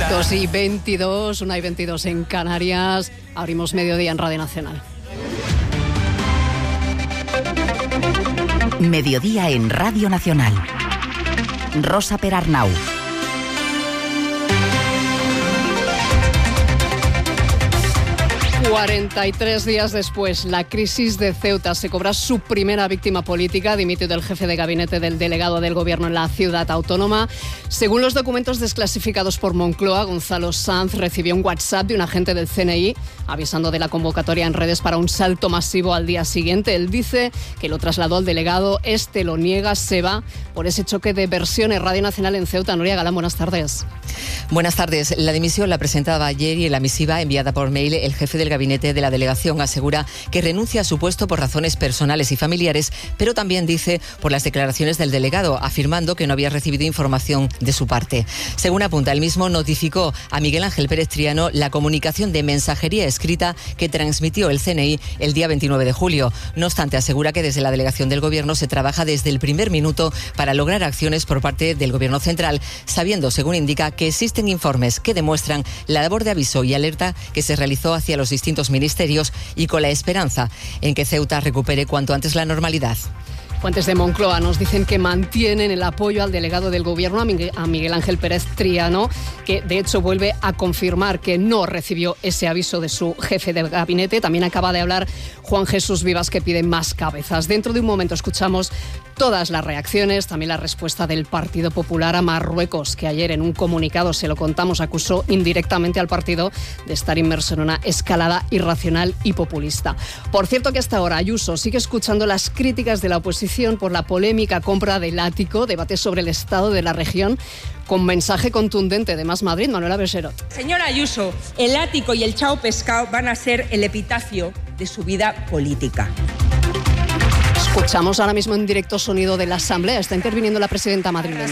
2:22, 1:22 en Canarias. Abrimos mediodía en Radio Nacional. Mediodía en Radio Nacional. Rosa Perarnau. ...43 días después, la crisis de Ceuta se cobra su primera víctima política. Ha dimitido el jefe de gabinete del delegado del gobierno en la ciudad autónoma. Según los documentos desclasificados por Moncloa, Gonzalo Sanz recibió un WhatsApp de un agente del CNI avisando de la convocatoria en redes para un salto masivo al día siguiente. Él dice que lo trasladó al delegado, este lo niega, se va por ese choque de versiones. Radio Nacional en Ceuta. Nuria Galán, buenas tardes. Buenas tardes. La dimisión la presentaba ayer y en la misiva enviada por mail el jefe del gabinete de la delegación asegura que renuncia a su puesto por razones personales y familiares, pero también dice por las declaraciones del delegado, afirmando que no había recibido información de su parte. Según apunta, él mismo notificó a Miguel Ángel Pérez Triano la comunicación de mensajería escrita que transmitió el CNI el día 29 de julio. No obstante, asegura que desde la delegación del gobierno se trabaja desde el primer minuto para lograr acciones por parte del gobierno central, sabiendo, según indica, que existen informes que demuestran la labor de aviso y alerta que se realizó hacia los distintos ministerios y con la esperanza en que Ceuta recupere cuanto antes la normalidad. Fuentes de Moncloa nos dicen que mantienen el apoyo al delegado del gobierno, a Miguel Ángel Pérez Triano, que de hecho vuelve a confirmar que no recibió ese aviso de su jefe de gabinete. También acaba de hablar Juan Jesús Vivas, que pide más cabezas. Dentro de un momento escuchamos todas las reacciones, también la respuesta del Partido Popular a Marruecos, que ayer en un comunicado, se lo contamos, acusó indirectamente al partido de estar inmerso en una escalada irracional y populista. Por cierto que hasta ahora Ayuso sigue escuchando las críticas de la oposición por la polémica compra del ático, debate sobre el estado de la región, con mensaje contundente de Más Madrid. Manuela Becerot. Señora Ayuso, el ático y el chao pescado van a ser el epitafio de su vida política. Escuchamos ahora mismo en directo sonido de la Asamblea. Está interviniendo la presidenta madrileña.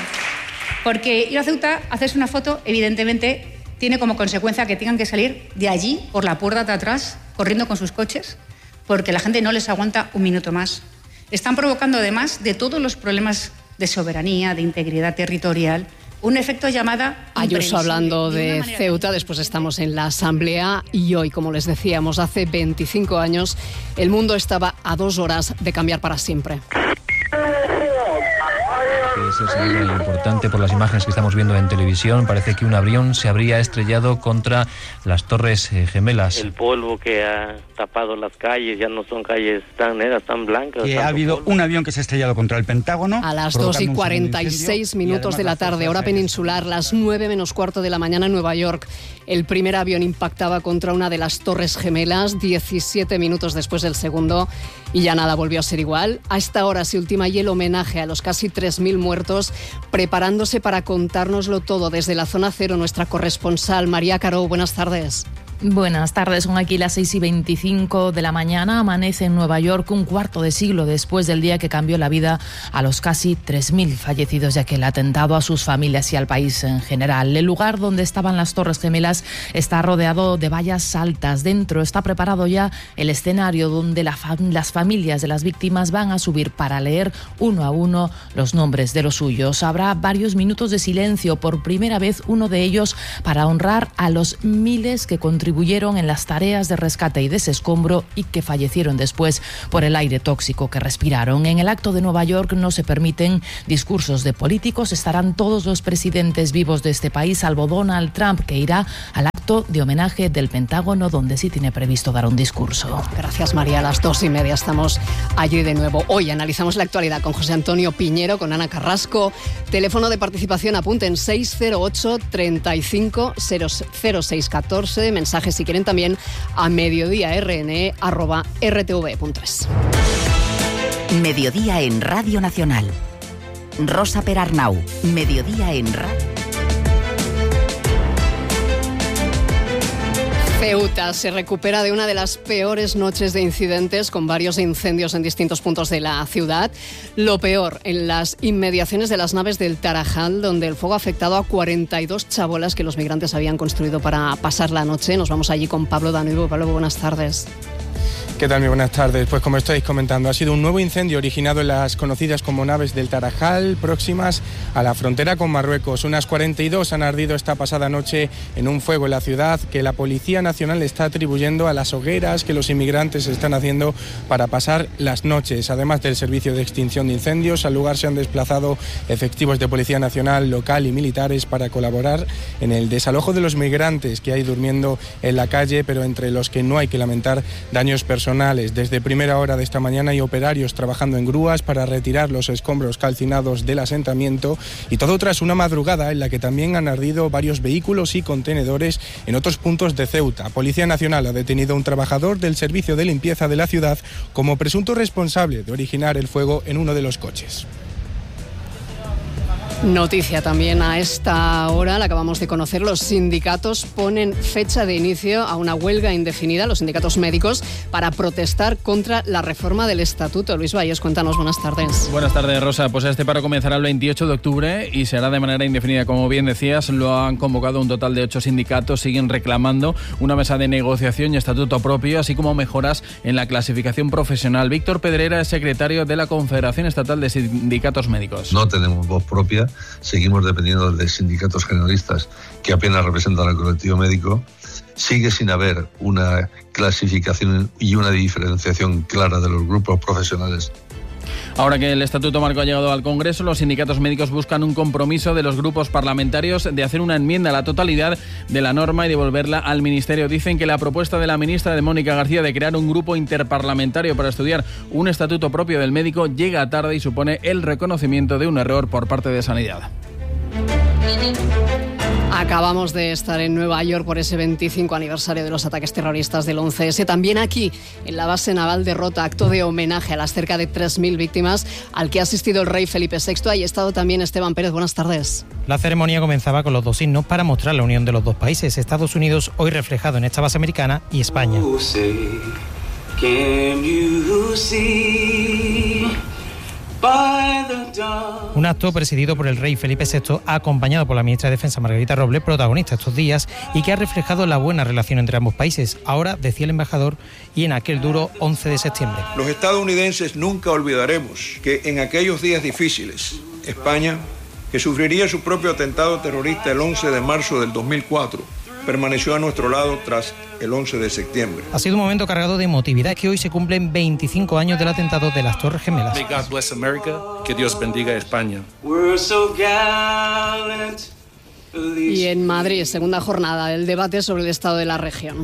Porque ir a Ceuta, hacerse una foto, evidentemente, tiene como consecuencia que tengan que salir de allí, por la puerta de atrás, corriendo con sus coches, porque la gente no les aguanta un minuto más. Están provocando, además de todos los problemas de soberanía, de integridad territorial, un efecto llamada... Ayuso hablando de Ceuta, después estamos en la Asamblea y hoy, como les decíamos, hace 25 años el mundo estaba a 2 horas de cambiar para siempre. Es algo importante por las imágenes que estamos viendo en televisión. Parece que un avión se habría estrellado contra las Torres Gemelas. El polvo que ha tapado las calles ya no son calles tan negras, tan blancas. Ha habido polvo. Un avión que se ha estrellado contra el Pentágono. A las 2:46 de la tarde, hora peninsular, las 9:15 de la mañana en Nueva York. El primer avión impactaba contra una de las Torres Gemelas, 17 minutos después del segundo, y ya nada volvió a ser igual. A esta hora se ultima y el homenaje a los casi 3.000 muertos, preparándose para contárnoslo todo desde la zona cero, nuestra corresponsal María Caro. Buenas tardes. Buenas tardes, son aquí las 6:25 de la mañana. Amanece en Nueva York un cuarto de siglo después del día que cambió la vida a los casi 3.000 fallecidos de aquel atentado, a sus familias y al país en general. El lugar donde estaban las Torres Gemelas está rodeado de vallas altas. Dentro está preparado ya el escenario donde las familias de las víctimas van a subir para leer uno a uno los nombres de los suyos. Habrá varios minutos de silencio, por primera vez uno de ellos para honrar a los miles que contribuyeron en las tareas de rescate y desescombro y que fallecieron después por el aire tóxico que respiraron. En el acto de Nueva York no se permiten discursos de políticos. Estarán todos los presidentes vivos de este país, salvo Donald Trump, que irá al acto de homenaje del Pentágono, donde sí tiene previsto dar un discurso. Gracias, María. A las 2:30 estamos allí de nuevo. Hoy analizamos la actualidad con José Antonio Piñero, con Ana Carrasco. Teléfono de participación, apunten 608 35 0614. Mensajes si quieren también a mediodía@rtv.es. Mediodía en Radio Nacional. Rosa Perarnau. Mediodía en Radio. Ceuta se recupera de una de las peores noches de incidentes, con varios incendios en distintos puntos de la ciudad. Lo peor, en las inmediaciones de las naves del Tarajal, donde el fuego ha afectado a 42 chabolas que los migrantes habían construido para pasar la noche. Nos vamos allí con Pablo Danuevo. Pablo, buenas tardes. ¿Qué tal? Muy buenas tardes. Pues como estáis comentando, ha sido un nuevo incendio originado en las conocidas como naves del Tarajal, próximas a la frontera con Marruecos. Unas 42 han ardido esta pasada noche en un fuego en la ciudad que la Policía Nacional está atribuyendo a las hogueras que los inmigrantes están haciendo para pasar las noches. Además del servicio de extinción de incendios, al lugar se han desplazado efectivos de Policía Nacional, local y militares para colaborar en el desalojo de los migrantes que hay durmiendo en la calle, pero entre los que no hay que lamentar daños personales. Desde primera hora de esta mañana hay operarios trabajando en grúas para retirar los escombros calcinados del asentamiento, y todo tras una madrugada en la que también han ardido varios vehículos y contenedores en otros puntos de Ceuta. Policía Nacional ha detenido a un trabajador del servicio de limpieza de la ciudad como presunto responsable de originar el fuego en uno de los coches. Noticia también a esta hora, la acabamos de conocer, los sindicatos ponen fecha de inicio a una huelga indefinida, los sindicatos médicos, para protestar contra la reforma del estatuto. Luis Valles, cuéntanos, buenas tardes. Buenas tardes, Rosa. Pues este paro comenzará el 28 de octubre y será de manera indefinida. Como bien decías, lo han convocado un total de 8 sindicatos, siguen reclamando una mesa de negociación y estatuto propio, así como mejoras en la clasificación profesional. Víctor Pedrera es secretario de la Confederación Estatal de Sindicatos Médicos. No tenemos voz propia. Seguimos dependiendo de sindicatos generalistas que apenas representan al colectivo médico. Sigue sin haber una clasificación y una diferenciación clara de los grupos profesionales. Ahora que el Estatuto Marco ha llegado al Congreso, los sindicatos médicos buscan un compromiso de los grupos parlamentarios de hacer una enmienda a la totalidad de la norma y devolverla al Ministerio. Dicen que la propuesta de la ministra de Mónica García de crear un grupo interparlamentario para estudiar un estatuto propio del médico llega tarde y supone el reconocimiento de un error por parte de Sanidad. Acabamos de estar en Nueva York por ese 25 aniversario de los ataques terroristas del 11S. También aquí, en la base naval de Rota, acto de homenaje a las cerca de 3.000 víctimas al que ha asistido el rey Felipe VI. Ahí ha estado también Esteban Pérez. Buenas tardes. La ceremonia comenzaba con los dos himnos para mostrar la unión de los dos países. Estados Unidos, hoy reflejado en esta base americana, y España. Un acto presidido por el rey Felipe VI, acompañado por la ministra de Defensa Margarita Robles, protagonista estos días, y que ha reflejado la buena relación entre ambos países. Ahora, decía el embajador, y en aquel duro 11 de septiembre. Los estadounidenses nunca olvidaremos que en aquellos días difíciles, España, que sufriría su propio atentado terrorista el 11 de marzo del 2004, permaneció a nuestro lado tras el 11 de septiembre. Ha sido un momento cargado de emotividad, que hoy se cumplen 25 años del atentado de las Torres Gemelas. May God bless America, que Dios bendiga a España. Y en Madrid, segunda jornada del debate sobre el estado de la región.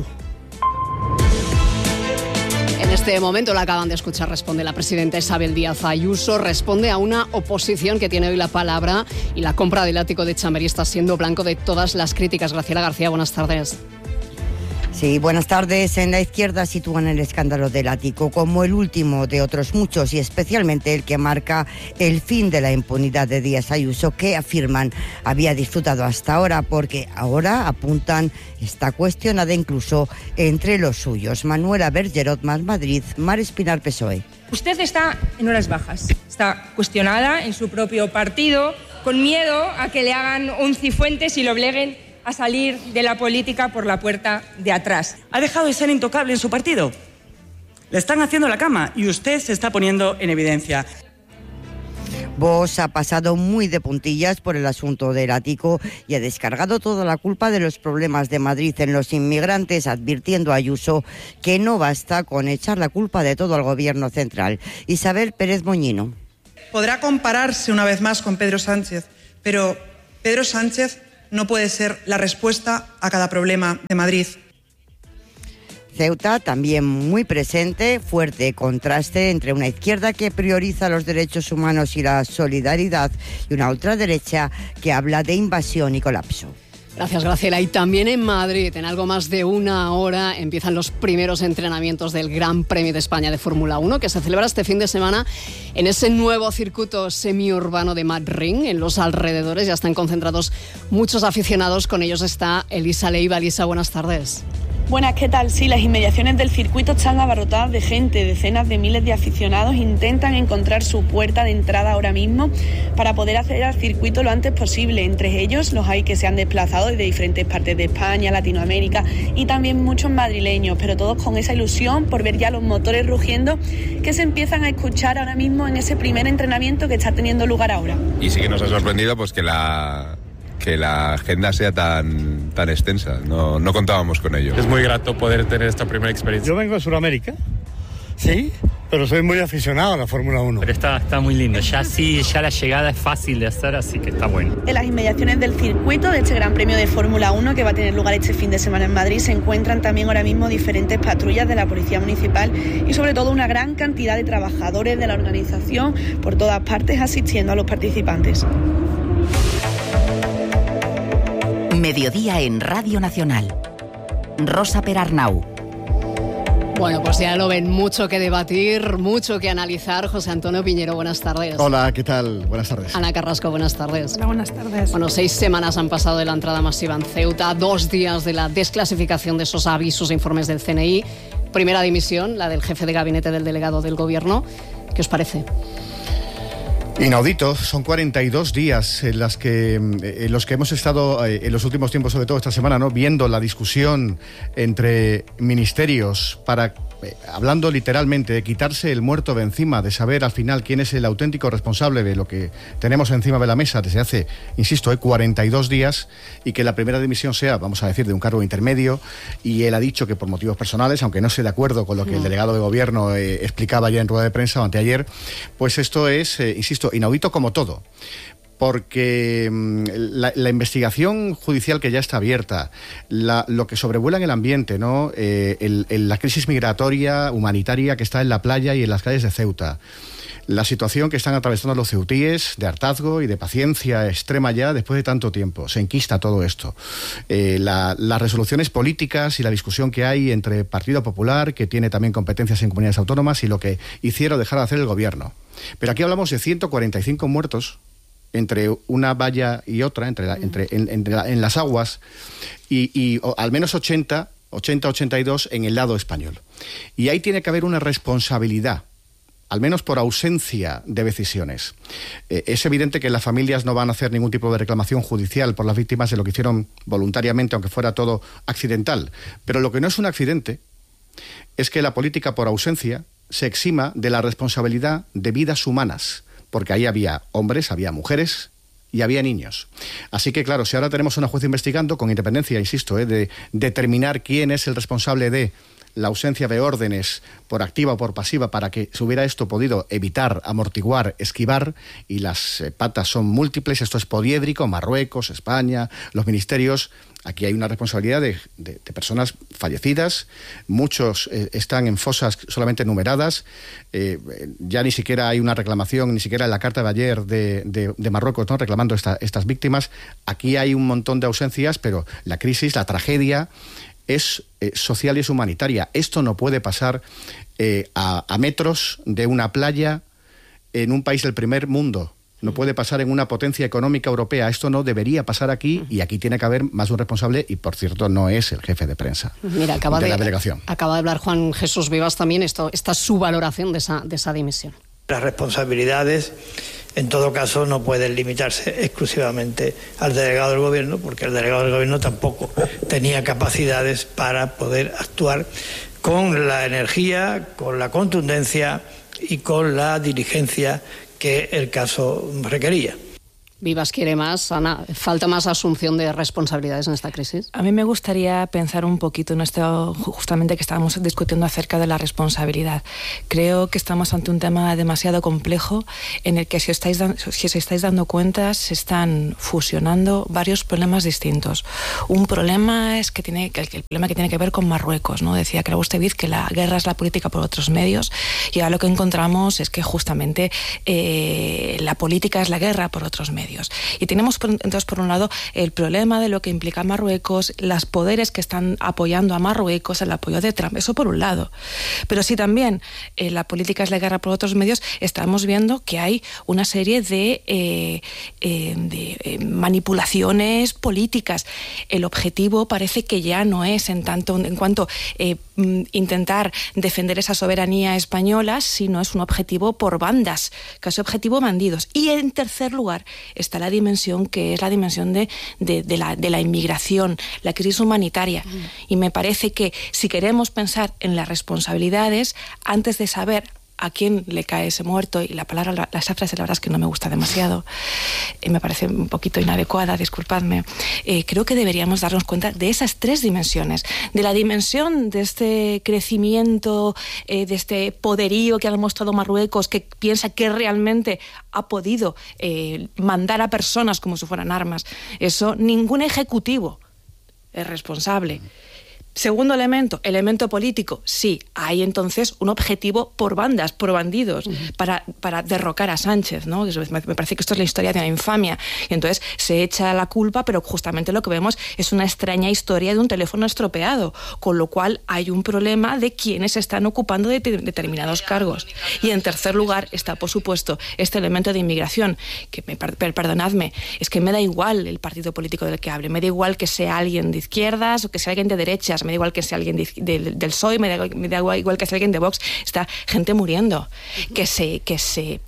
En este momento la acaban de escuchar, responde la presidenta Isabel Díaz Ayuso, responde a una oposición que tiene hoy la palabra, y la compra del ático de Chamberí está siendo blanco de todas las críticas. Graciela García, buenas tardes. Sí, buenas tardes. En la izquierda sitúan el escándalo del ático como el último de otros muchos, y especialmente el que marca el fin de la impunidad de Díaz Ayuso, que afirman había disfrutado hasta ahora, porque ahora apuntan está cuestionada incluso entre los suyos. Manuela Bergerot, Más Madrid, Mar Espinar, PSOE. Usted está en horas bajas, está cuestionada en su propio partido, con miedo a que le hagan un cifuentes y lo obliguen a salir de la política por la puerta de atrás. ¿Ha dejado de ser intocable en su partido? Le están haciendo la cama y usted se está poniendo en evidencia. Vox ha pasado muy de puntillas por el asunto del ático y ha descargado toda la culpa de los problemas de Madrid en los inmigrantes, advirtiendo a Ayuso que no basta con echar la culpa de todo al gobierno central. Isabel Pérez Moñino. Podrá compararse una vez más con Pedro Sánchez, pero Pedro Sánchez no puede ser la respuesta a cada problema de Madrid. Ceuta también muy presente, fuerte contraste entre una izquierda que prioriza los derechos humanos y la solidaridad y una ultraderecha que habla de invasión y colapso. Gracias, Graciela. Y también en Madrid, en algo más de una hora, empiezan los primeros entrenamientos del Gran Premio de España de Fórmula 1, que se celebra este fin de semana en ese nuevo circuito semiurbano de Madrid. En los alrededores ya están concentrados muchos aficionados. Con ellos está Elisa Leiva. Elisa, buenas tardes. Buenas, ¿qué tal? Sí, las inmediaciones del circuito están abarrotadas de gente. Decenas de miles de aficionados intentan encontrar su puerta de entrada ahora mismo para poder acceder al circuito lo antes posible. Entre ellos los hay que se han desplazado desde diferentes partes de España, Latinoamérica y también muchos madrileños, pero todos con esa ilusión por ver ya los motores rugiendo que se empiezan a escuchar ahora mismo en ese primer entrenamiento que está teniendo lugar ahora. Y sí que nos ha sorprendido pues que la agenda sea tan extensa, no contábamos con ello. Es muy grato poder tener esta primera experiencia. Yo vengo de Sudamérica, sí, pero soy muy aficionado a la Fórmula 1. Pero está muy lindo, ya la llegada es fácil de hacer, así que está bueno. En las inmediaciones del circuito de este Gran Premio de Fórmula 1 que va a tener lugar este fin de semana en Madrid se encuentran también ahora mismo diferentes patrullas de la Policía Municipal y sobre todo una gran cantidad de trabajadores de la organización por todas partes asistiendo a los participantes. Mediodía en Radio Nacional. Rosa Perarnau. Bueno, pues ya lo ven, mucho que debatir, mucho que analizar. José Antonio Piñero, buenas tardes. Hola, ¿qué tal? Buenas tardes. Ana Carrasco, buenas tardes. Hola, buenas tardes. Bueno, 6 semanas han pasado de la entrada masiva en Ceuta, 2 días de la desclasificación de esos avisos e informes del CNI. Primera dimisión, la del jefe de gabinete del delegado del Gobierno. ¿Qué os parece? Inaudito, son 42 días en los que hemos estado en los últimos tiempos, sobre todo esta semana, ¿no?, viendo la discusión entre ministerios para, hablando literalmente, de quitarse el muerto de encima, de saber al final quién es el auténtico responsable de lo que tenemos encima de la mesa desde hace, insisto, 42 días, y que la primera dimisión sea, vamos a decir, de un cargo intermedio, y él ha dicho que por motivos personales, aunque no esté de acuerdo con lo que el delegado de gobierno explicaba ya en rueda de prensa o anteayer, pues esto es, insisto, inaudito como todo. Porque la investigación judicial que ya está abierta, lo que sobrevuela en el ambiente, ¿no?, la crisis migratoria, humanitaria que está en la playa y en las calles de Ceuta, la situación que están atravesando los ceutíes de hartazgo y de paciencia extrema ya después de tanto tiempo, se enquista todo esto, las resoluciones políticas y la discusión que hay entre Partido Popular, que tiene también competencias en comunidades autónomas, y lo que hicieron o dejaron de hacer el gobierno. Pero aquí hablamos de 145 muertos entre una valla y otra, en las aguas, y al menos 82 en el lado español. Y ahí tiene que haber una responsabilidad, al menos por ausencia de decisiones. Es evidente que las familias no van a hacer ningún tipo de reclamación judicial por las víctimas de lo que hicieron voluntariamente, aunque fuera todo accidental. Pero lo que no es un accidente es que la política por ausencia se exima de la responsabilidad de vidas humanas, porque ahí había hombres, había mujeres y había niños. Así que, claro, si ahora tenemos una jueza investigando, con independencia, insisto, de determinar quién es el responsable de la ausencia de órdenes por activa o por pasiva para que se hubiera esto podido evitar, amortiguar, esquivar, y las patas son múltiples, esto es poliédrico, Marruecos, España, los ministerios. Aquí hay una responsabilidad de personas fallecidas, muchos están en fosas solamente numeradas, ya ni siquiera hay una reclamación, ni siquiera en la carta de ayer de Marruecos, ¿no?, reclamando estas víctimas. Aquí hay un montón de ausencias, pero la crisis, la tragedia es social y es humanitaria. Esto no puede pasar a metros de una playa en un país del primer mundo. No puede pasar en una potencia económica europea. Esto no debería pasar aquí, y aquí tiene que haber más de un responsable, y por cierto no es el jefe de prensa. Mira, de la delegación. Acaba de hablar Juan Jesús Vivas también, esta es su valoración de esa dimisión. Las responsabilidades, en todo caso, no pueden limitarse exclusivamente al delegado del gobierno, porque el delegado del gobierno tampoco tenía capacidades para poder actuar con la energía, con la contundencia y con la diligencia que el caso requería. Vivas quiere más. Ana, ¿falta más asunción de responsabilidades en esta crisis? A mí me gustaría pensar un poquito en esto, justamente que estábamos discutiendo acerca de la responsabilidad. Creo que estamos ante un tema demasiado complejo en el que, si os estáis dando cuenta, se están fusionando varios problemas distintos. Un problema es el problema que tiene que ver con Marruecos, ¿no? Decía Clara Esteviz que la guerra es la política por otros medios, y ahora lo que encontramos es que justamente la política es la guerra por otros medios. medios. Y tenemos entonces, por un lado, el problema de lo que implica Marruecos, los poderes que están apoyando a Marruecos, el apoyo de Trump, eso por un lado. Pero sí también la política es la guerra por otros medios, estamos viendo que hay una serie de manipulaciones políticas. El objetivo parece que ya no es en cuanto intentar defender esa soberanía española, sino es un objetivo por bandas, casi objetivo bandidos. Y en tercer lugar está la dimensión que es la dimensión de la inmigración, la crisis humanitaria. Y me parece que si queremos pensar en las responsabilidades, antes de saber a quién le cae ese muerto, y esa frase la verdad es que no me gusta demasiado, me parece un poquito inadecuada, disculpadme, creo que deberíamos darnos cuenta de esas tres dimensiones, de la dimensión de este crecimiento, de este poderío que ha demostrado Marruecos, que piensa que realmente ha podido mandar a personas como si fueran armas. Eso ningún ejecutivo es responsable. Segundo elemento político. Sí, hay entonces un objetivo por bandas, por bandidos, para derrocar a Sánchez, ¿no? Me parece que esto es la historia de una infamia. Y entonces se echa la culpa, pero justamente lo que vemos es una extraña historia de un teléfono estropeado, con lo cual hay un problema de quienes están ocupando determinados cargos. Y en tercer lugar está, por supuesto, este elemento de inmigración, que perdonadme, es que me da igual el partido político del que hable, me da igual que sea alguien de izquierdas o que sea alguien de derechas, me da igual que sea alguien del PSOE, me da igual que sea alguien de Vox, está gente muriendo, que se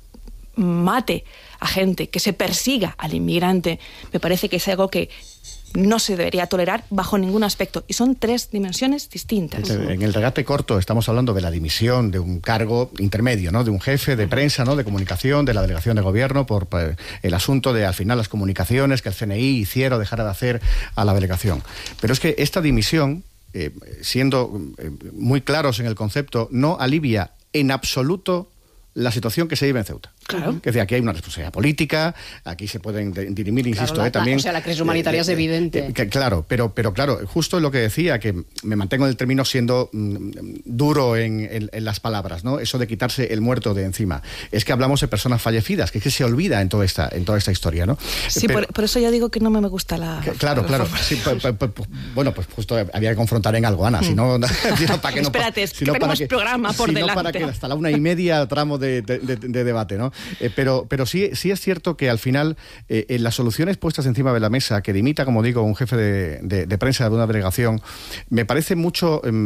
mate a gente, que se persiga al inmigrante, me parece que es algo que no se debería tolerar bajo ningún aspecto. Y son tres dimensiones distintas. En el regate corto estamos hablando de la dimisión de un cargo intermedio, ¿no? De un jefe de prensa, ¿no? De comunicación, de la delegación de gobierno, por el asunto de, al final, las comunicaciones que el CNI hiciera o dejara de hacer a la delegación. Pero es que esta dimisión, siendo muy claros en el concepto, no alivia en absoluto la situación que se vive en Ceuta. Claro. Que es decir, aquí hay una responsabilidad política, aquí se pueden dirimir, insisto, también... O sea, la crisis humanitaria es evidente. Claro, pero claro, justo lo que decía, que me mantengo en el término siendo duro en las palabras, ¿no? Eso de quitarse el muerto de encima. Es que hablamos de personas fallecidas, que es que se olvida en toda esta historia, ¿no? Sí, por eso yo digo que no me gusta la... Claro. Sí, bueno, pues justo había que confrontar en algo, Ana, si no... para que no espérate, es que tenemos programa por delante. Para que hasta la 1:30 tramo de debate, ¿no? Pero sí es cierto que al final las soluciones puestas encima de la mesa, que dimita, como digo, un jefe de prensa de una delegación, me parece muy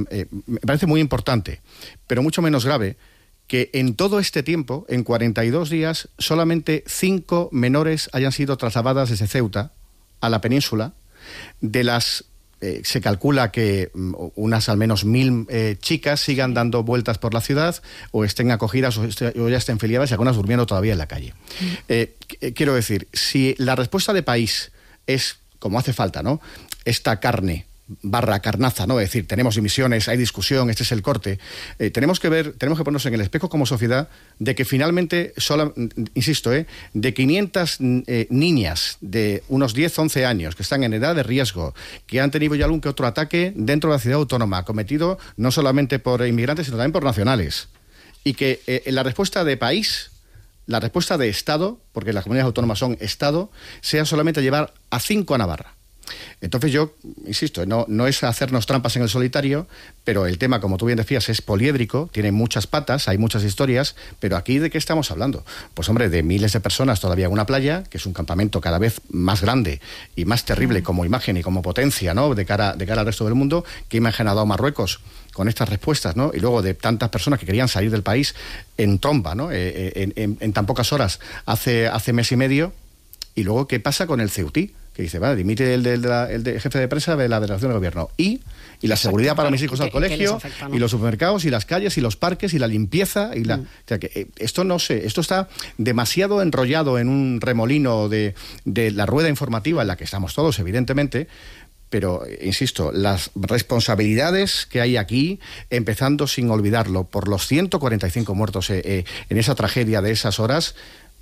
importante, pero mucho menos grave que en todo este tiempo, en 42 días, solamente 5 menores hayan sido trasladadas desde Ceuta a la península. De las se calcula que unas al menos 1.000 chicas sigan dando vueltas por la ciudad, o estén acogidas o ya estén filiadas, y algunas durmiendo todavía en la calle. Quiero decir, si la respuesta de país es, como hace falta, ¿no?, esta carnaza, ¿no? Es decir, tenemos dimisiones, hay discusión, este es el corte. Tenemos que ponernos en el espejo como sociedad de que finalmente, insisto, de 500 niñas de unos 10, 11 años que están en edad de riesgo, que han tenido ya algún que otro ataque dentro de la ciudad autónoma, cometido no solamente por inmigrantes, sino también por nacionales. Y que la respuesta de país, la respuesta de Estado, porque las comunidades autónomas son Estado, sea solamente llevar a 5 a Navarra. Entonces yo, insisto, no es hacernos trampas en el solitario, pero el tema, como tú bien decías, es poliédrico, tiene muchas patas, hay muchas historias, pero aquí ¿de qué estamos hablando? Pues hombre, de miles de personas todavía en una playa, que es un campamento cada vez más grande y más terrible como imagen y como potencia, ¿no?, de cara al resto del mundo. ¿Qué imagen ha dado Marruecos con estas respuestas, ¿no? Y luego de tantas personas que querían salir del país en tromba, ¿no?, en tan pocas horas hace mes y medio. Y luego, ¿qué pasa con el ceutí? Que dice, vale, dimite el jefe de prensa de la delegación de gobierno. Y la seguridad para mis hijos al colegio, afecta, ¿no?, y los supermercados, y las calles, y los parques, y la limpieza, y o sea, que esto está demasiado enrollado en un remolino de la rueda informativa en la que estamos todos, evidentemente. Pero, insisto, las responsabilidades que hay aquí, empezando sin olvidarlo, por los 145 muertos en esa tragedia de esas horas,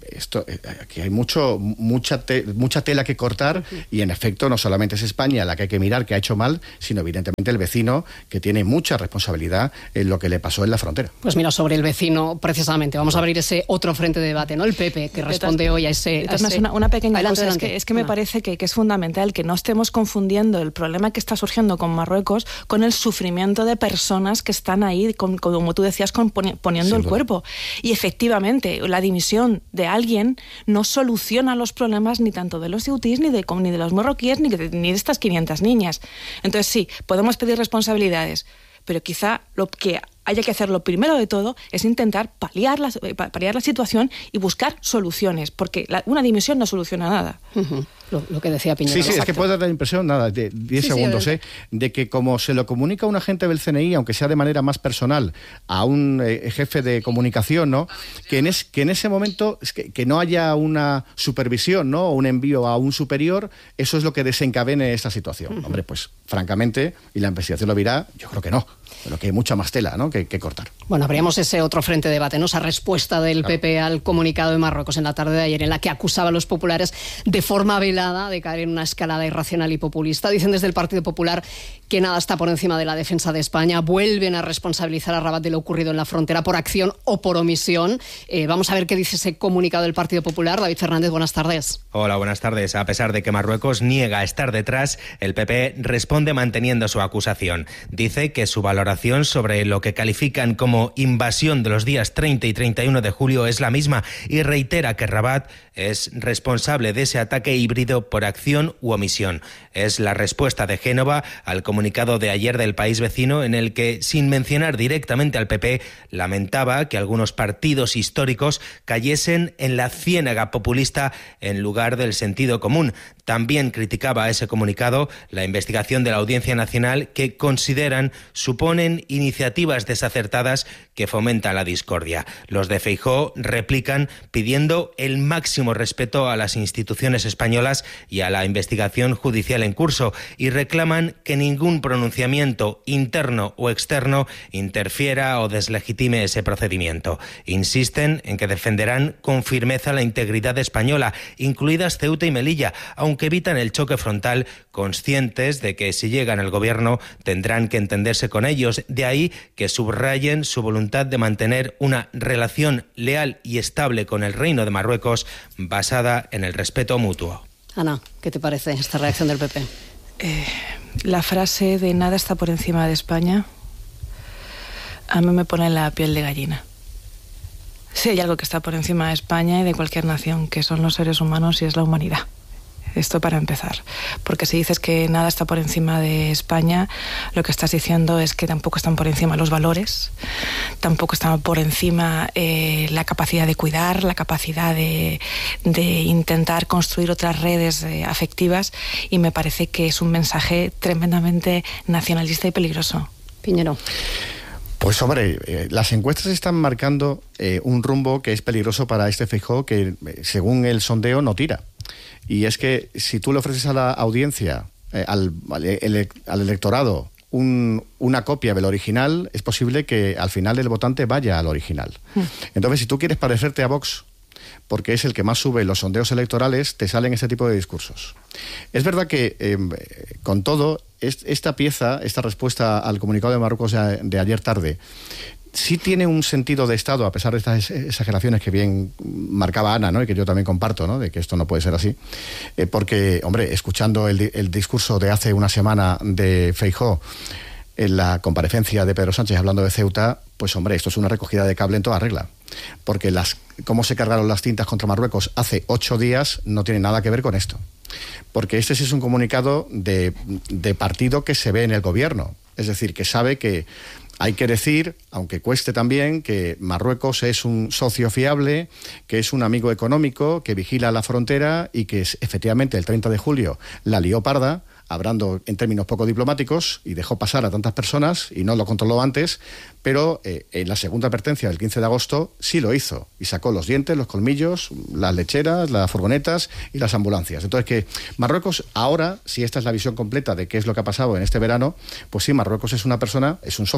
aquí hay mucha tela que cortar, y en efecto no solamente es España la que hay que mirar que ha hecho mal, sino evidentemente el vecino, que tiene mucha responsabilidad en lo que le pasó en la frontera. Pues mira, sobre el vecino precisamente vamos a abrir ese otro frente de debate, ¿no? El PP, que responde hoy a ese... Una pequeña adelante, cosa, adelante. es que me parece que es fundamental que no estemos confundiendo el problema que está surgiendo con Marruecos con el sufrimiento de personas que están ahí, como tú decías, poniendo el cuerpo. Y efectivamente, la dimisión de alguien no soluciona los problemas ni tanto de los ceutís, ni de los marroquíes, ni de estas 500 niñas. Entonces sí, podemos pedir responsabilidades, pero quizá lo que haya que hacer, lo primero de todo, es intentar paliar la situación y buscar soluciones, porque una dimisión no soluciona nada. Lo que decía Piñera. Sí, es que puede dar la impresión, de 10 segundos, de que como se lo comunica a un agente del CNI, aunque sea de manera más personal, a un jefe de comunicación, ¿no? Que en ese momento que no haya una supervisión, ¿no? O un envío a un superior, eso es lo que desencadene esta situación. Hombre, pues francamente, y la investigación lo dirá, yo creo que no, pero que hay mucha más tela, ¿no? que cortar. Bueno, abríamos ese otro frente de debate, ¿no? Esa respuesta del PP al comunicado de Marruecos en la tarde de ayer, en la que acusaba a los populares de forma velada de caer en una escalada irracional y populista. Dicen desde el Partido Popular que nada está por encima de la defensa de España. Vuelven a responsabilizar a Rabat de lo ocurrido en la frontera por acción o por omisión. Vamos a ver qué dice ese comunicado del Partido Popular. David Fernández, buenas tardes. Hola, buenas tardes. A pesar de que Marruecos niega estar detrás, el PP responde manteniendo su acusación. Dice que su valoración sobre lo que califican como invasión de los días 30 y 31 de julio es la misma, y reitera que Rabat es responsable de ese ataque híbrido por acción u omisión. Es la respuesta de Génova al comunicado de ayer del país vecino, en el que, sin mencionar directamente al PP, lamentaba que algunos partidos históricos cayesen en la ciénaga populista en lugar del sentido común. También criticaba ese comunicado la investigación de la Audiencia Nacional, que consideran suponen iniciativas desacertadas que fomentan la discordia. Los de Feijóo replican pidiendo el máximo respeto a las instituciones españolas y a la investigación judicial en curso, y reclaman que ningún pronunciamiento interno o externo interfiera o deslegitime ese procedimiento. Insisten en que defenderán con firmeza la integridad española, incluidas Ceuta y Melilla, aunque evitan el choque frontal, conscientes de que si llegan al gobierno tendrán que entenderse con ellos. De ahí que subrayen su voluntad de mantener una relación leal y estable con el Reino de Marruecos basada en el respeto mutuo. Ana, ¿qué te parece esta reacción del PP? La frase de nada está por encima de España a mí me pone la piel de gallina. Sí, hay algo que está por encima de España y de cualquier nación, que son los seres humanos y es la humanidad. Esto para empezar. Porque si dices que nada está por encima de España, lo que estás diciendo es que tampoco están por encima los valores, tampoco están por encima la capacidad de cuidar, la capacidad de intentar construir otras redes afectivas, y me parece que es un mensaje tremendamente nacionalista y peligroso. Piñero. Pues hombre, las encuestas están marcando un rumbo que es peligroso para este Feijóo, que según el sondeo no tira. Y es que si tú le ofreces a la audiencia, al electorado, una copia del original, es posible que al final el votante vaya al original. Entonces, si tú quieres parecerte a Vox, porque es el que más sube los sondeos electorales, te salen ese tipo de discursos. Es verdad que, con todo, esta respuesta al comunicado de Marruecos de ayer tarde, sí tiene un sentido de Estado, a pesar de estas exageraciones que bien marcaba Ana, ¿no? Y que yo también comparto, ¿no? De que esto no puede ser así. Porque, hombre, escuchando el discurso de hace una semana de Feijóo en la comparecencia de Pedro Sánchez hablando de Ceuta, pues, hombre, esto es una recogida de cable en toda regla. Porque cómo se cargaron las tintas contra Marruecos hace 8 días no tiene nada que ver con esto. Porque este sí es un comunicado de partido que se ve en el gobierno. Es decir, que sabe que hay que decir, aunque cueste también, que Marruecos es un socio fiable, que es un amigo económico, que vigila la frontera y que efectivamente el 30 de julio la lió parda, hablando en términos poco diplomáticos, y dejó pasar a tantas personas y no lo controló antes, pero en la segunda advertencia del 15 de agosto sí lo hizo y sacó los dientes, los colmillos, las lecheras, las furgonetas y las ambulancias. Entonces, que Marruecos ahora, si esta es la visión completa de qué es lo que ha pasado en este verano, pues sí, Marruecos es una persona, es un socio,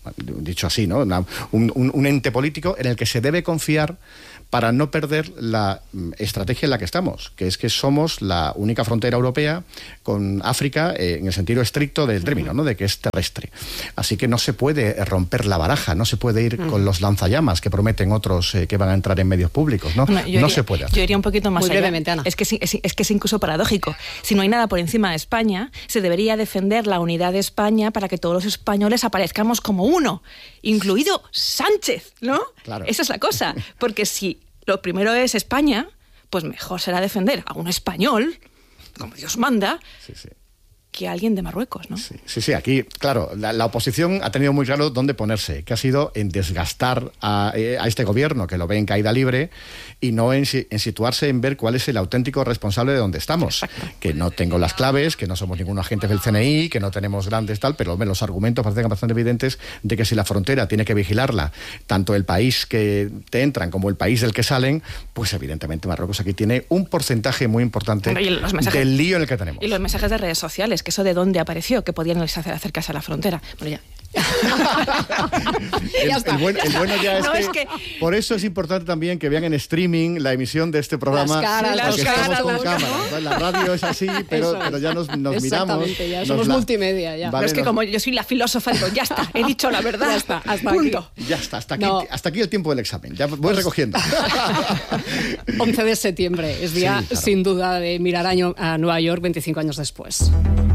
dicho así, ¿no? Un ente político en el que se debe confiar para no perder la estrategia en la que estamos, que es que somos la única frontera europea con África en el sentido estricto del término, ¿no? De que es terrestre. Así que no se puede romper la baraja, no se puede ir con los lanzallamas que prometen otros que van a entrar en medios públicos, ¿no? Se puede hacer. Yo iría un poquito más allá. Brevemente, Ana. Es que es incluso paradójico. Si no hay nada por encima de España, se debería defender la unidad de España para que todos los españoles aparezcamos como uno, incluido Sánchez, ¿no? Claro. Esa es la cosa. Porque si lo primero es España, pues mejor será defender a un español, como Dios manda, que a alguien de Marruecos, ¿no? Sí, aquí, claro, la oposición ha tenido muy claro dónde ponerse, que ha sido en desgastar a este gobierno, que lo ve en caída libre, y no en situarse en ver cuál es el auténtico responsable de donde estamos. Exacto. Que no tengo las claves, que no somos ningún agente del CNI, que no tenemos grandes tal, pero los argumentos parecen bastante evidentes de que si la frontera tiene que vigilarla, tanto el país que te entran como el país del que salen, pues evidentemente Marruecos aquí tiene un porcentaje muy importante del lío en el que tenemos. Y los mensajes de redes sociales, que eso de dónde apareció, que podían acercarse a la frontera. Bueno, ya. El bueno ya es que por eso es importante también que vean en streaming la emisión de este programa. Las caras, con cámara. La radio es así, pero ya nos miramos. Exactamente, ya somos multimedia. Ya. Vale, es que como yo soy la filósofa, digo, ya está, he dicho la verdad. Ya está, hasta punto. aquí. Ya está, hasta aquí el tiempo del examen. Ya voy recogiendo. 11 de septiembre es día, sin duda, de mirar a Nueva York 25 años después.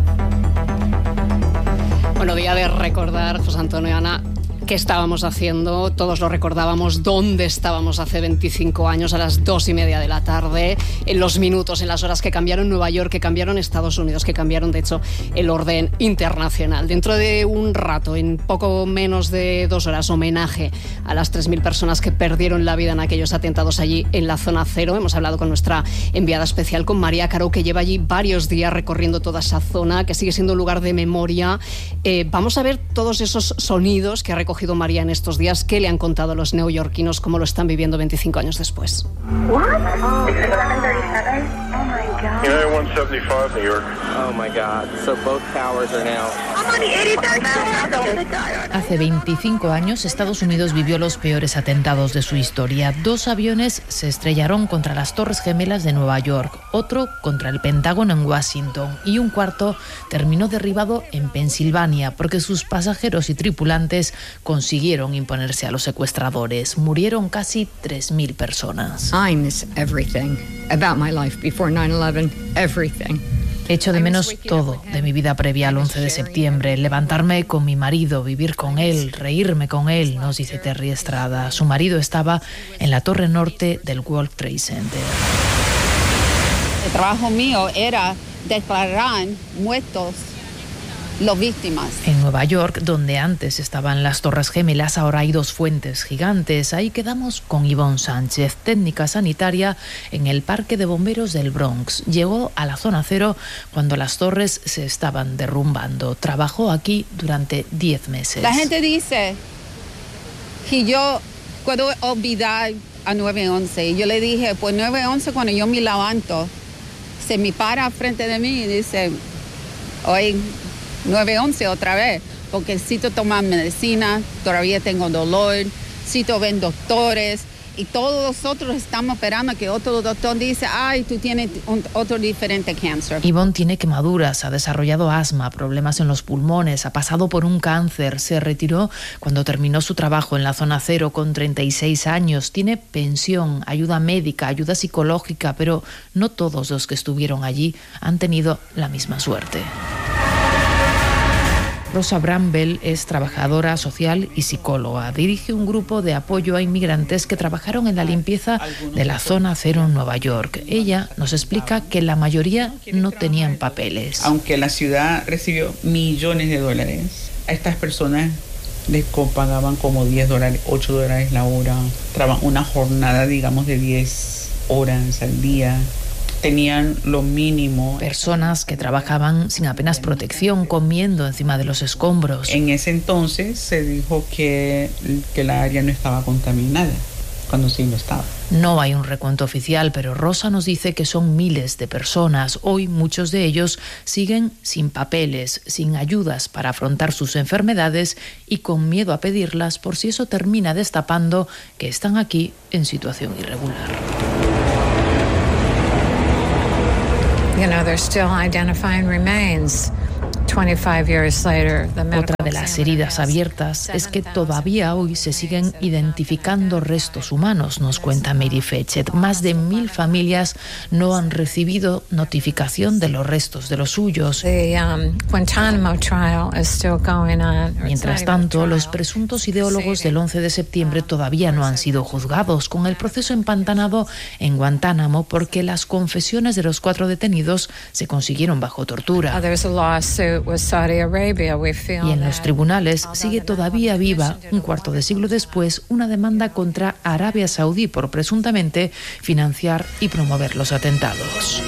Bueno, día de recordar, José Antonio y Ana, qué estábamos haciendo. Todos lo recordábamos, dónde estábamos hace 25 años, a las 2:30 de la tarde, en los minutos, en las horas que cambiaron Nueva York, que cambiaron Estados Unidos, que cambiaron, de hecho, el orden internacional. Dentro de un rato, en poco menos de 2 horas, homenaje a las 3.000 personas que perdieron la vida en aquellos atentados allí en la zona cero. Hemos hablado con nuestra enviada especial, con María Caro, que lleva allí varios días recorriendo toda esa zona, que sigue siendo un lugar de memoria. Vamos a ver todos esos sonidos que ha recogido María en estos días, qué le han contado los neoyorquinos, cómo lo están viviendo 25 años después. United 175 New York. Oh my God. So both towers are now. Hace 25 años Estados Unidos vivió los peores atentados de su historia. 2 aviones se estrellaron contra las Torres Gemelas de Nueva York, otro contra el Pentágono en Washington y un cuarto terminó derribado en Pensilvania porque sus pasajeros y tripulantes consiguieron imponerse a los secuestradores. Murieron casi 3.000 personas. I miss everything about my life before 9/11, everything. Echo de menos todo de mi vida previa al 11 de septiembre. Levantarme con mi marido, vivir con él, reírme con él, nos dice Terry Estrada. Su marido estaba en la torre norte del World Trade Center. El trabajo mío era declarar muertos las víctimas. En Nueva York, donde antes estaban las Torres Gemelas, ahora hay 2 fuentes gigantes. Ahí quedamos con Ivonne Sánchez, técnica sanitaria en el Parque de Bomberos del Bronx. Llegó a la zona cero cuando las torres se estaban derrumbando. Trabajó aquí durante 10 meses. La gente dice que yo puedo olvidar a 9/11. Y yo le dije, pues 9/11 cuando yo me levanto, se me para frente de mí y dice, hoy 9/11 otra vez, porque necesito tomar medicina, todavía tengo dolor, necesito ver doctores y todos nosotros estamos esperando que otro doctor dice, ay, tú tienes otro diferente cáncer. Ivonne tiene quemaduras, ha desarrollado asma, problemas en los pulmones, ha pasado por un cáncer, se retiró cuando terminó su trabajo en la zona cero con 36 años, tiene pensión, ayuda médica, ayuda psicológica, pero no todos los que estuvieron allí han tenido la misma suerte. Rosa Bramble es trabajadora social y psicóloga. Dirige un grupo de apoyo a inmigrantes que trabajaron en la limpieza de la zona cero en Nueva York. Ella nos explica que la mayoría no tenían papeles. Aunque la ciudad recibió millones de dólares, a estas personas les pagaban como $10, $8 la hora. Trabajaban una jornada, digamos, de 10 horas al día. Tenían lo mínimo. Personas que trabajaban sin apenas protección, comiendo encima de los escombros. En ese entonces se dijo que la área no estaba contaminada. cuando sí lo estaba. No hay un recuento oficial, pero Rosa nos dice que son miles de personas. Hoy muchos de ellos siguen sin papeles, sin ayudas para afrontar sus enfermedades y con miedo a pedirlas por si eso termina destapando que están aquí en situación irregular. They're still identifying remains. 25 years later, Otra de las heridas abiertas es que todavía hoy se siguen identificando restos humanos, nos cuenta Mary Fetchet. Más de 1.000 familias no han recibido notificación de los restos de los suyos. Mientras tanto, los presuntos ideólogos del 11 de septiembre todavía no han sido juzgados, con el proceso empantanado en Guantánamo porque las confesiones de los 4 detenidos se consiguieron bajo tortura. Y en los tribunales sigue todavía viva, un cuarto de siglo después, una demanda contra Arabia Saudí por presuntamente financiar y promover los atentados.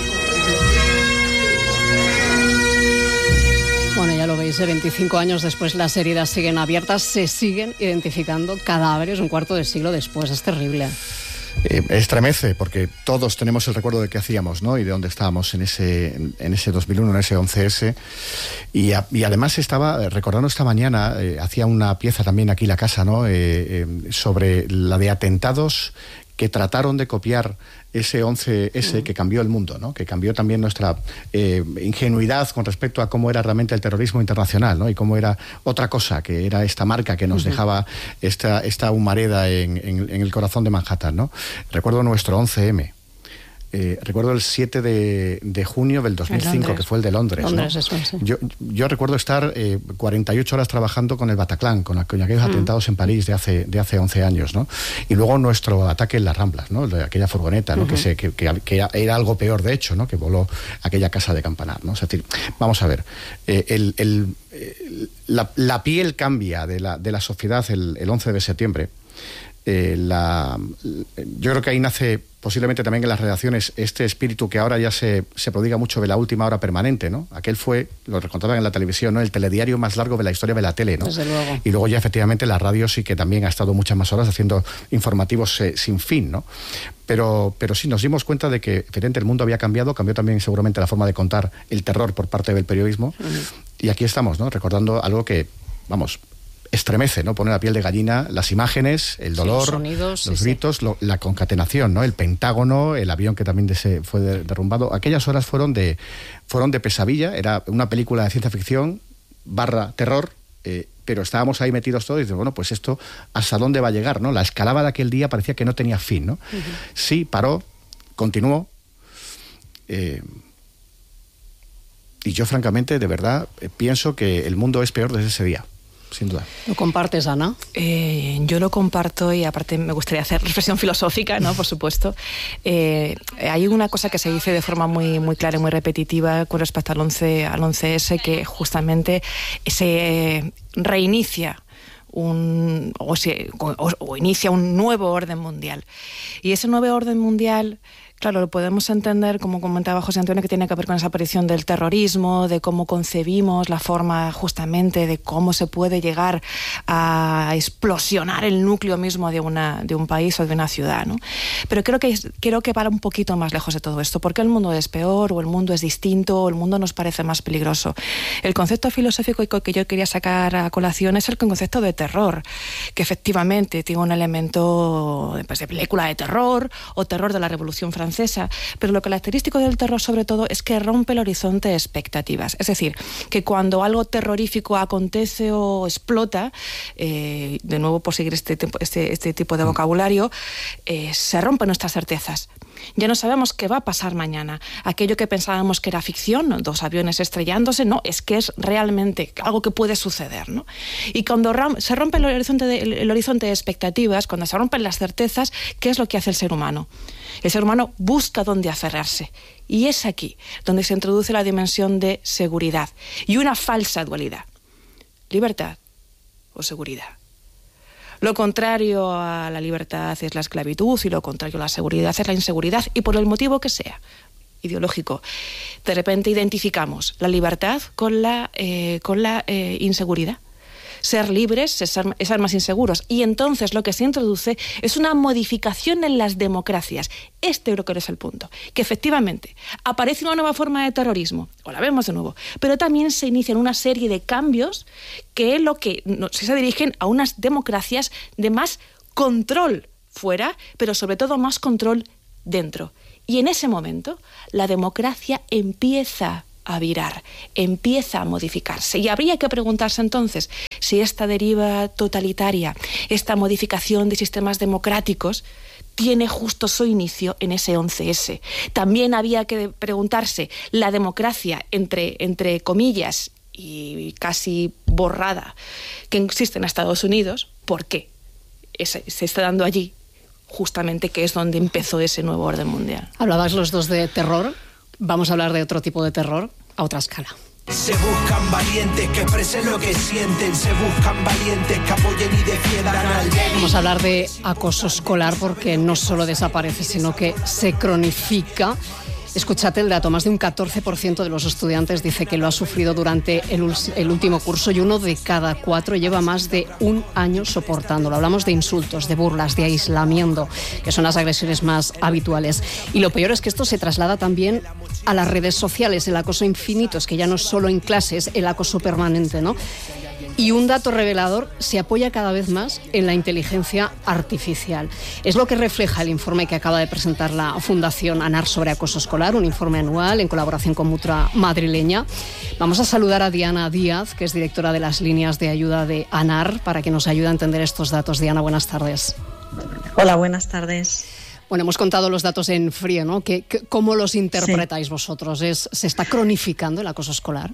Bueno, ya lo veis, 25 años después las heridas siguen abiertas, se siguen identificando cadáveres un cuarto de siglo después. Es terrible. Estremece, porque todos tenemos el recuerdo de qué hacíamos, ¿no? Y de dónde estábamos en ese 2001, en ese 11S. Y además estaba recordando esta mañana, hacía una pieza también aquí La Casa, ¿no? Sobre la de atentados que trataron de copiar ese 11S que cambió el mundo, ¿no? Que cambió también nuestra ingenuidad con respecto a cómo era realmente el terrorismo internacional, ¿no? Y cómo era otra cosa, que era esta marca que nos dejaba esta humareda en el corazón de Manhattan, ¿no? Recuerdo nuestro 11M. Recuerdo el 7 de junio del 2005, que fue el de Londres, ¿no? Eso, sí. Yo recuerdo estar 48 horas trabajando con el Bataclan, con aquellos atentados en París de hace 11 años, ¿no? Y luego nuestro ataque en las Ramblas, ¿no? De aquella furgoneta, ¿no? Que era algo peor, de hecho, ¿no? Que voló aquella casa de campanar, ¿no? Es decir, vamos a ver, la piel cambia de la sociedad el 11 de septiembre. Yo creo que ahí nace posiblemente también en las redacciones este espíritu que ahora ya se prodiga mucho de la última hora permanente, ¿no? Aquel fue, lo recontaban en la televisión, ¿no? El telediario más largo de la historia de la tele, ¿no? Desde luego. Y luego ya efectivamente la radio sí que también ha estado muchas más horas haciendo informativos sin fin, ¿no? Pero sí nos dimos cuenta de que efectivamente el mundo había cambiado, cambió también seguramente la forma de contar el terror por parte del periodismo. Y aquí estamos, ¿no? Recordando algo que, vamos, estremece, ¿no? Pone la piel de gallina, las imágenes, el dolor, los sonidos, los gritos, la concatenación, ¿no? El Pentágono, el avión que también fue derrumbado. Aquellas horas fueron de pesadilla. Era una película de ciencia ficción / terror, pero estábamos ahí metidos todos y dices, bueno, pues esto, ¿hasta dónde va a llegar, no? La escalada de aquel día parecía que no tenía fin, ¿no? Sí, paró, continuó. Y yo, francamente, de verdad, pienso que el mundo es peor desde ese día. Sin duda. ¿Lo compartes, Ana? Yo lo comparto y aparte me gustaría hacer reflexión filosófica, ¿no? Por supuesto. Hay una cosa que se dice de forma muy, muy clara y muy repetitiva con respecto al 11S, que justamente se reinicia o inicia un nuevo orden mundial. Y ese nuevo orden mundial, claro, lo podemos entender, como comentaba José Antonio, que tiene que ver con esa aparición del terrorismo, de cómo concebimos la forma justamente de cómo se puede llegar a explosionar el núcleo mismo de un país o de una ciudad, ¿no? Pero creo que va un poquito más lejos de todo esto. ¿Por qué el mundo es peor, o el mundo es distinto, o el mundo nos parece más peligroso? El concepto filosófico que yo quería sacar a colación es el concepto de terror, que efectivamente tiene un elemento de película de terror o terror de la Revolución Francesa, pero lo característico del terror sobre todo es que rompe el horizonte de expectativas. Es decir, que cuando algo terrorífico acontece o explota, de nuevo por seguir este tipo de vocabulario, se rompen nuestras certezas. Ya no sabemos qué va a pasar mañana. Aquello que pensábamos que era ficción, ¿no? 2 aviones estrellándose, no, es que es realmente algo que puede suceder, ¿no? Y cuando se rompe el horizonte de expectativas, cuando se rompen las certezas, ¿qué es lo que hace el ser humano? El ser humano busca dónde aferrarse. Y es aquí donde se introduce la dimensión de seguridad y una falsa dualidad. Libertad o seguridad. Lo contrario a la libertad es la esclavitud y lo contrario a la seguridad es la inseguridad, y por el motivo que sea, ideológico. De repente identificamos la libertad con la inseguridad. ser libres es ser más inseguros. Y entonces lo que se introduce es una modificación en las democracias. Este creo que es el punto. Que efectivamente aparece una nueva forma de terrorismo, o la vemos de nuevo, pero también se inician una serie de cambios que se dirigen a unas democracias de más control fuera, pero sobre todo más control dentro. Y en ese momento la democracia empieza a virar, empieza a modificarse. Y habría que preguntarse entonces si esta deriva totalitaria, esta modificación de sistemas democráticos, tiene justo su inicio en ese 11S. También había que preguntarse, la democracia, entre comillas, y casi borrada, que existe en Estados Unidos, ¿por qué se está dando allí? Justamente que es donde empezó ese nuevo orden mundial. Hablabais los dos de terror. Vamos a hablar de otro tipo de terror a otra escala. Se buscan valientes que expresen lo que sienten, se buscan valientes que apoyen y defiendan al débil. Vamos a hablar de acoso escolar porque no solo desaparece, sino que se cronifica. Escuchad el dato, más de un 14% de los estudiantes dice que lo ha sufrido durante el último curso y 1 de cada 4 lleva más de un año soportándolo. Hablamos de insultos, de burlas, de aislamiento, que son las agresiones más habituales. Y lo peor es que esto se traslada también a las redes sociales, el acoso infinito, es que ya no es solo en clases, el acoso permanente, ¿no? Y un dato revelador, se apoya cada vez más en la inteligencia artificial. Es lo que refleja el informe que acaba de presentar la Fundación ANAR sobre acoso escolar, un informe anual en colaboración con Mutua Madrileña. Vamos a saludar a Diana Díaz, que es directora de las líneas de ayuda de ANAR, para que nos ayude a entender estos datos. Diana, buenas tardes. Hola, buenas tardes. Bueno, hemos contado los datos en frío, ¿no? ¿Cómo los interpretáis vosotros? ¿Se está cronificando el acoso escolar?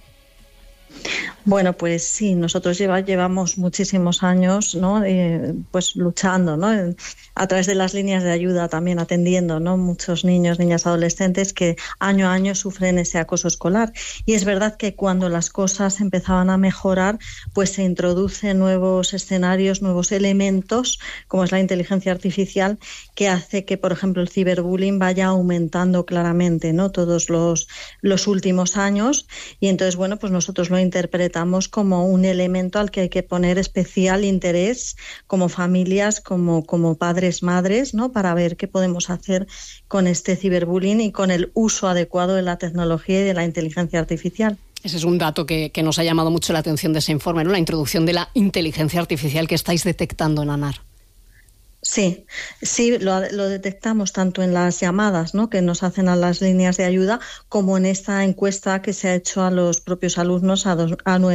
Bueno, pues sí, nosotros llevamos muchísimos años, ¿no? Pues luchando, ¿no? A través de las líneas de ayuda también atendiendo, ¿no? Muchos niños, niñas, adolescentes que año a año sufren ese acoso escolar. Y es verdad que cuando las cosas empezaban a mejorar, pues se introducen nuevos escenarios, nuevos elementos, como es la inteligencia artificial, que hace que, por ejemplo, el ciberbullying vaya aumentando claramente, ¿no? Todos los últimos años. Y entonces, bueno, pues nosotros lo interpretamos como un elemento al que hay que poner especial interés como familias, como padres, madres, ¿no? Para ver qué podemos hacer con este ciberbullying y con el uso adecuado de la tecnología y de la inteligencia artificial. Ese es un dato que nos ha llamado mucho la atención de ese informe, ¿no? La introducción de la inteligencia artificial que estáis detectando en ANAR. Sí, lo detectamos tanto en las llamadas, ¿no? Que nos hacen a las líneas de ayuda, como en esta encuesta que se ha hecho a los propios alumnos, a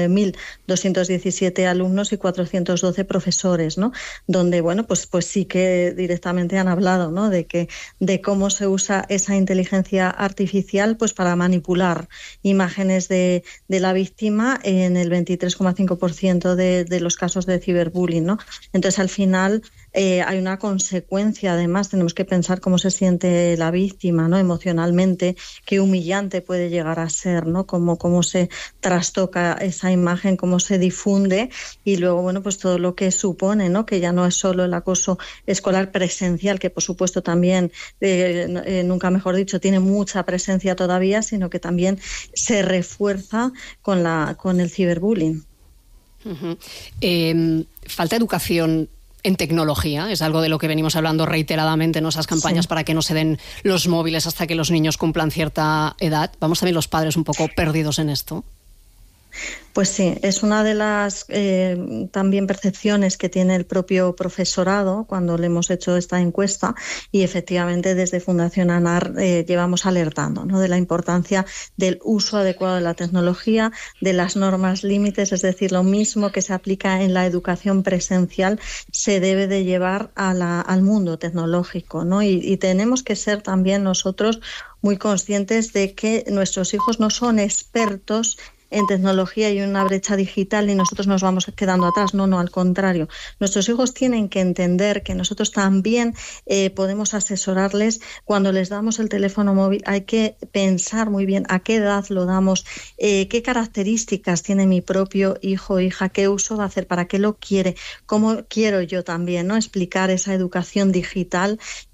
9.217 alumnos y 412 profesores, ¿no? Donde, bueno, pues sí que directamente han hablado, ¿no? De cómo se usa esa inteligencia artificial, pues para manipular imágenes de la víctima en el 23,5% de los casos de ciberbullying, ¿no? Entonces, al final hay una consecuencia, además tenemos que pensar cómo se siente la víctima, ¿no? Emocionalmente, qué humillante puede llegar a ser, ¿no? Cómo se trastoca esa imagen, cómo se difunde, y luego, bueno, pues todo lo que supone, ¿no? Que ya no es solo el acoso escolar presencial, que por supuesto también, nunca mejor dicho, tiene mucha presencia todavía, sino que también se refuerza con el ciberbullying. Uh-huh. Falta educación en tecnología, es algo de lo que venimos hablando reiteradamente en esas campañas, para que no se den los móviles hasta que los niños cumplan cierta edad. Vamos también los padres un poco perdidos en esto. Pues sí, es una de las también percepciones que tiene el propio profesorado cuando le hemos hecho esta encuesta, y efectivamente desde Fundación ANAR llevamos alertando, ¿no? De la importancia del uso adecuado de la tecnología, de las normas límites, es decir, lo mismo que se aplica en la educación presencial se debe de llevar al mundo tecnológico, ¿no? Y tenemos que ser también nosotros muy conscientes de que nuestros hijos no son expertos en tecnología y una brecha digital y nosotros nos vamos quedando atrás. No, al contrario. Nuestros hijos tienen que entender que nosotros también podemos asesorarles. Cuando les damos el teléfono móvil hay que pensar muy bien a qué edad lo damos, qué características tiene mi propio hijo o hija, qué uso va a hacer, para qué lo quiere, cómo quiero yo también, ¿no? Explicar esa educación digital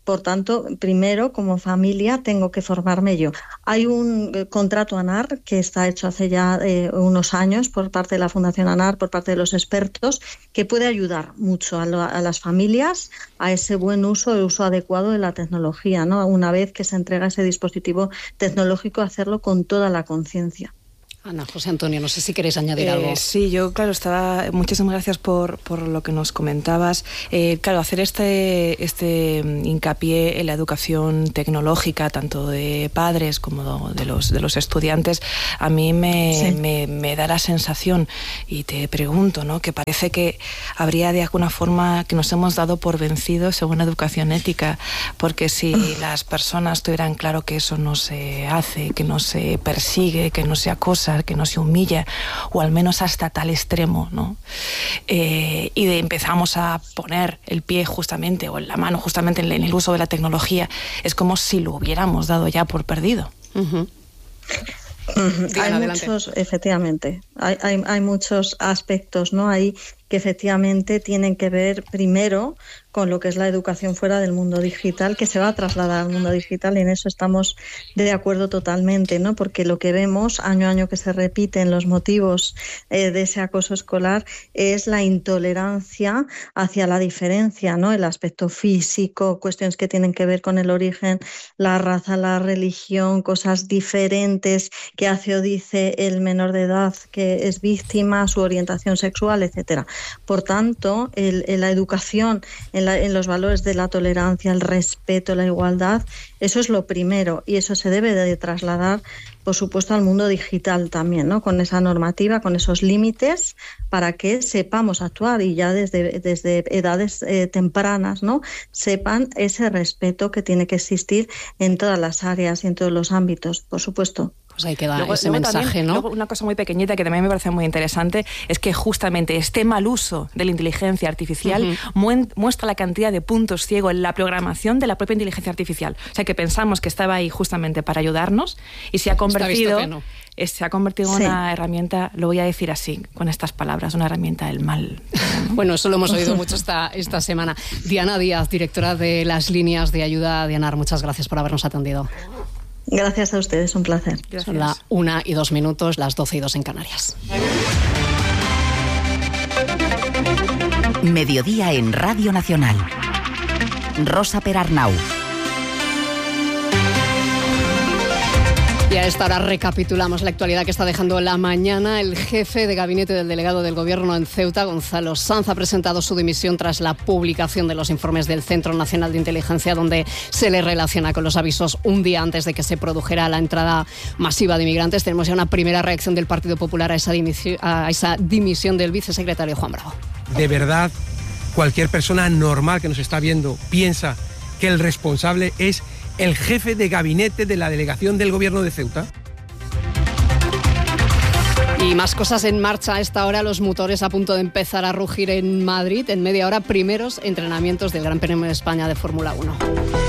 Por tanto, primero, como familia, tengo que formarme yo. Hay un contrato ANAR que está hecho hace ya unos años por parte de la Fundación ANAR, por parte de los expertos, que puede ayudar mucho a las familias a ese buen uso, el uso adecuado de la tecnología, ¿no? Una vez que se entrega ese dispositivo tecnológico, hacerlo con toda la conciencia. Ana, José Antonio, no sé si queréis añadir algo. Sí, yo, claro, muchísimas gracias por lo que nos comentabas. Claro, hacer este hincapié en la educación tecnológica, tanto de padres como de los estudiantes, a mí me da la sensación, y te pregunto, ¿no?, que parece que habría de alguna forma que nos hemos dado por vencidos según la educación ética, porque si las personas tuvieran claro que eso no se hace, que no se persigue, que no se acosa, que no se humilla, o al menos hasta tal extremo, ¿no? Y empezamos a poner el pie justamente, o la mano justamente en el uso de la tecnología, es como si lo hubiéramos dado ya por perdido. Hay muchos, efectivamente, hay muchos aspectos, ¿no?, ahí que efectivamente tienen que ver primero con lo que es la educación fuera del mundo digital, que se va a trasladar al mundo digital, y en eso estamos de acuerdo totalmente, ¿no? Porque lo que vemos año a año que se repiten los motivos de ese acoso escolar es la intolerancia hacia la diferencia, ¿no? El aspecto físico, cuestiones que tienen que ver con el origen, la raza, la religión, cosas diferentes que hace o dice el menor de edad que es víctima, su orientación sexual, etcétera. Por tanto, la educación en los valores de la tolerancia, el respeto, la igualdad, eso es lo primero, y eso se debe de trasladar, por supuesto, al mundo digital también, ¿no?, con esa normativa, con esos límites, para que sepamos actuar y ya desde edades tempranas, ¿no?, sepan ese respeto que tiene que existir en todas las áreas y en todos los ámbitos, por supuesto. Pues ahí queda ese mensaje, también, ¿no? Luego, una cosa muy pequeñita que también me parece muy interesante es que justamente este mal uso de la inteligencia artificial muestra la cantidad de puntos ciegos en la programación de la propia inteligencia artificial. O sea, que pensamos que estaba ahí justamente para ayudarnos y se ha convertido en una herramienta, lo voy a decir así, con estas palabras, una herramienta del mal. ¿No? Bueno, eso lo hemos oído mucho esta semana. Diana Díaz, directora de las líneas de ayuda de ANAR, muchas gracias por habernos atendido. Gracias a ustedes, un placer. Gracias. Son las 1:02, las 12:02 en Canarias. Mediodía en Radio Nacional. Rosa Perarnau. Y a esta hora recapitulamos la actualidad que está dejando la mañana. El jefe de gabinete del delegado del Gobierno en Ceuta, Gonzalo Sanz, ha presentado su dimisión tras la publicación de los informes del Centro Nacional de Inteligencia, donde se le relaciona con los avisos un día antes de que se produjera la entrada masiva de inmigrantes. Tenemos ya una primera reacción del Partido Popular a esa dimisión del vicesecretario Juan Bravo. De verdad, cualquier persona normal que nos está viendo piensa que el responsable es el jefe de gabinete de la delegación del Gobierno de Ceuta. Y más cosas en marcha a esta hora, los motores a punto de empezar a rugir en Madrid. En media hora, primeros entrenamientos del Gran Premio de España de Fórmula 1.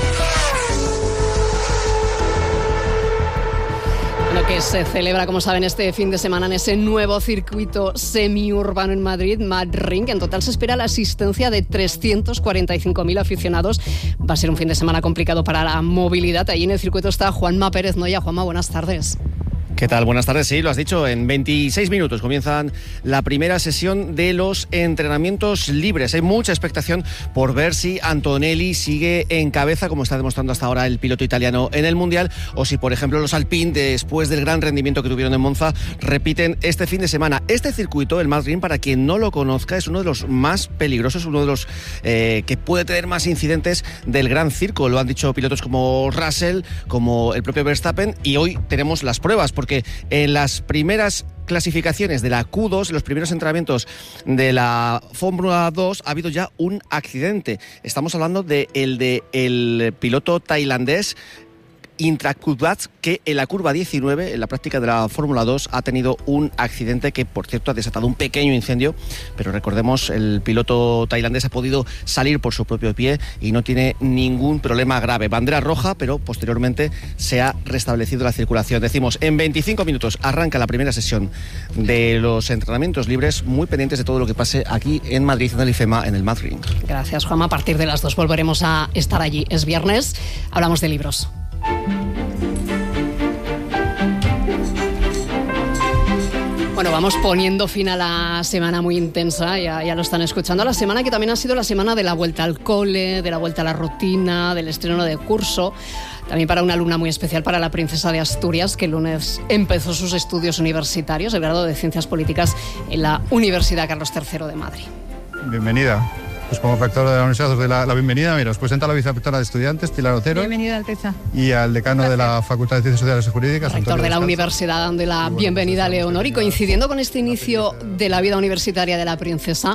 Lo que se celebra, como saben, este fin de semana en ese nuevo circuito semiurbano en Madrid, MadRing. En total se espera la asistencia de 345.000 aficionados. Va a ser un fin de semana complicado para la movilidad. Allí en el circuito está Juanma Pérez Noya. Juanma, buenas tardes. ¿Qué tal? Buenas tardes. Sí, lo has dicho, en 26 minutos comienzan la primera sesión de los entrenamientos libres. Hay mucha expectación por ver si Antonelli sigue en cabeza, como está demostrando hasta ahora el piloto italiano en el Mundial, o si, por ejemplo, los Alpine, después del gran rendimiento que tuvieron en Monza, repiten este fin de semana. Este circuito, el MadRing, para quien no lo conozca, es uno de los más peligrosos, uno de los que puede tener más incidentes del Gran Circo. Lo han dicho pilotos como Russell, como el propio Verstappen, y hoy tenemos las pruebas, porque en las primeras clasificaciones de la Q2, los primeros entrenamientos de la Fórmula 2, ha habido ya un accidente. Estamos hablando del piloto tailandés Intrakubatsk, que en la curva 19, en la práctica de la Fórmula 2, ha tenido un accidente que, por cierto, ha desatado un pequeño incendio, pero recordemos, el piloto tailandés ha podido salir por su propio pie y no tiene ningún problema grave. Bandera roja, pero posteriormente se ha restablecido la circulación. Decimos, en 25 minutos arranca la primera sesión de los entrenamientos libres, muy pendientes de todo lo que pase aquí en Madrid, en el IFEMA, en el Madrid. Gracias, Juanma. A partir de las 2 volveremos a estar allí. Es viernes, hablamos de libros. Bueno, vamos poniendo fin a la semana muy intensa, ya lo están escuchando, a la semana que también ha sido la semana de la vuelta al cole, de la vuelta a la rutina, del estreno de curso, también para una alumna muy especial, para la princesa de Asturias, que el lunes empezó sus estudios universitarios, el grado de Ciencias Políticas en la Universidad Carlos III de Madrid. Bienvenida. Pues como rectora de la universidad os doy la bienvenida. Mira, os presenta la vicerrectora de estudiantes, Pilar Otero. Bienvenida, Alteza. Y al decano de la Facultad de Ciencias Sociales y Jurídicas, rector de la universidad, dando la bienvenida a Leonor. Y coincidiendo con este inicio de la vida universitaria de la princesa,